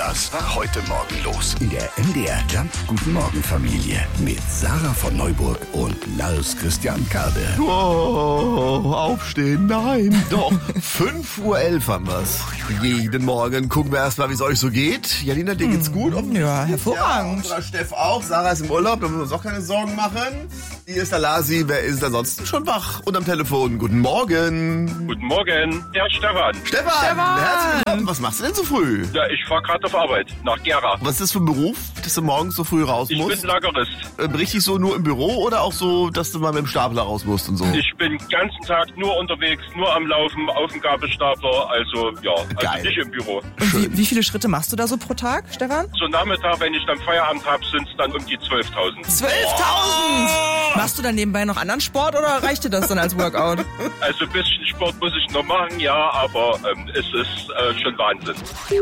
Das war heute Morgen los in der MDR Jump Guten Morgen Familie mit Sarah von Neuburg und Lars Christian Karde. Oh, aufstehen, nein, doch. 5:11 Uhr haben wir's. Jeden Morgen gucken wir erstmal, wie es euch so geht. Janina, dir geht's gut? Ja, hervorragend. Ja, unserer Steff auch. Sarah ist im Urlaub, da müssen wir uns auch keine Sorgen machen. Hier ist der Lasi. Wer ist ansonsten schon wach und am Telefon? Guten Morgen. Guten Morgen, der Stefan. Stefan, herzlich willkommen. Was machst du denn so früh? Ja, ich fahre gerade auf Arbeit, nach Gera. Was ist das für ein Beruf, dass du morgens so früh raus Ich musst? bin Lagerist. Richtig so nur im Büro oder auch so, dass du mal mit dem Stapler raus musst und so? Ich bin den ganzen Tag nur unterwegs, nur am Laufen, auf dem Gabelstapler, also Geil. also nicht im Büro. Und wie viele Schritte machst du da so pro Tag, Stefan? So Nachmittag, wenn ich dann Feierabend habe, sind es dann um die 12.000. 12.000! Machst du dann nebenbei noch anderen Sport oder reicht dir das dann als Workout? Also ein bisschen Sport muss ich noch machen, ja, aber es ist schon Wahnsinn.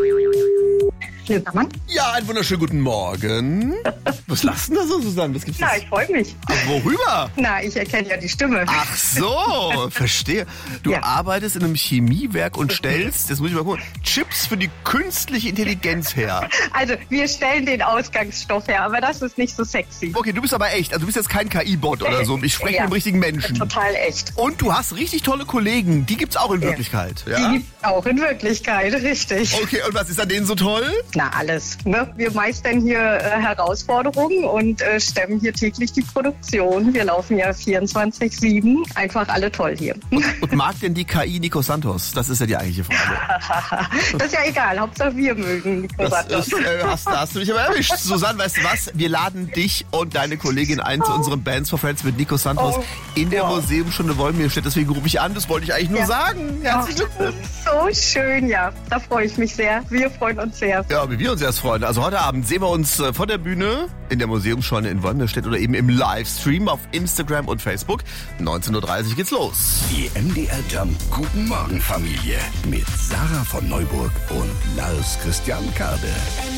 Ja, einen wunderschönen guten Morgen. Was lachst du denn da so, Susanne? Was gibt's Na, das? ich freue mich. Worüber? Na, ich erkenne ja die Stimme. Ach so, verstehe. Du Ja. arbeitest in einem Chemiewerk und stellst, jetzt muss ich mal gucken, Chips für die künstliche Intelligenz her. Also, wir stellen den Ausgangsstoff her, aber das ist nicht so sexy. Okay, du bist aber echt. Also du bist jetzt kein KI-Bot oder so. Ich spreche Ja. mit einem richtigen Menschen. Total echt. Und du hast richtig tolle Kollegen. Die gibt's auch in Wirklichkeit. Die Ja? gibt's auch in Wirklichkeit, richtig. Okay, und was ist an denen so toll? Na, alles. Ne? Wir meistern hier Herausforderungen und stemmen hier täglich die Produktion. Wir laufen ja 24/7. Einfach alle toll hier. Und mag denn die KI Nico Santos? Das ist ja die eigentliche Frage. Das ist ja egal. Hauptsache wir mögen Nico Santos. Da hast du mich aber erwischt. Susanne, weißt du was? Wir laden dich und deine Kollegin ein zu unserem Bands for Friends mit Nico Santos in der Museumsstunde Wollenmierstedt. Deswegen rufe ich an. Das wollte ich eigentlich nur sagen. Ach, Herzlichen das Glückwunsch. ist so schön, ja. Da freue ich mich sehr. Wir freuen uns sehr. Ja, wie wir uns erst freuen. Also heute Abend sehen wir uns von der Bühne in der Museumsscheune in Wollenmierstedt oder eben im Livestream auf Instagram und Facebook. 19:30 Uhr geht's los. Die MDR Jump Guten Morgen Familie mit Sarah von Neuburg und Lars Christian Karde.